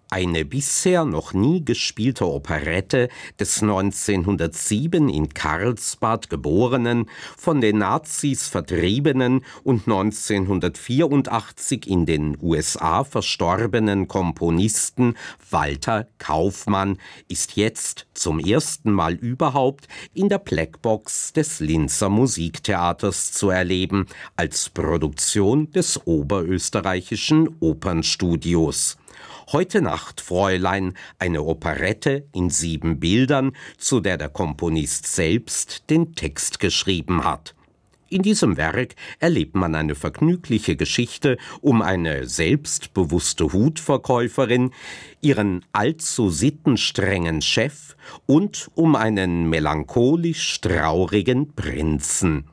Eine bisher noch nie gespielte Operette des 1907 in Karlsbad geborenen, von den Nazis vertriebenen und 1984 in den USA verstorbenen Komponisten Walter Kaufmann ist jetzt zum ersten Mal überhaupt in der Blackbox des Linzer Musiktheaters zu erleben, als Produktion des Oberösterreichischen Opernstudios. Heute Nacht, Fräulein, eine Operette in 7 Bildern, zu der der Komponist selbst den Text geschrieben hat. In diesem Werk erlebt man eine vergnügliche Geschichte um eine selbstbewusste Hutverkäuferin, ihren allzu sittenstrengen Chef und um einen melancholisch traurigen Prinzen.